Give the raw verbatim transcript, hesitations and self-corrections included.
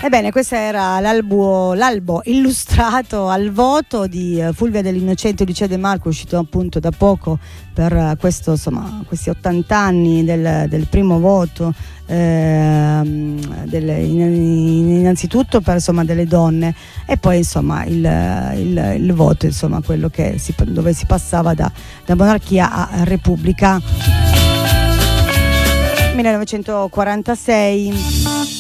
Ebbene, questo era l'albo, l'albo illustrato al voto di Fulvia Dell'Innocente e Lucia De Marco, uscito appunto da poco per questo, insomma, questi ottanta anni del, del primo voto, eh, del, innanzitutto per, insomma, delle donne, e poi insomma il, il, il voto, insomma, quello che si, dove si passava da, da monarchia a repubblica. millenovecentoquarantasei.